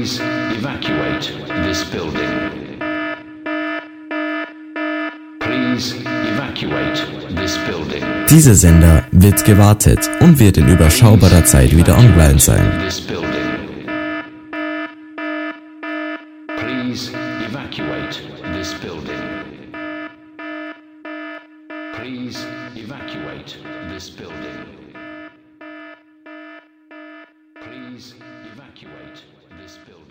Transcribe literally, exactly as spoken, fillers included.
Please evacuate this building. Please evacuate this building. Dieser Sender wird gewartet und wird in überschaubarer Zeit wieder online sein. Please evacuate this building. Please evacuate this building. Please evacuate this building.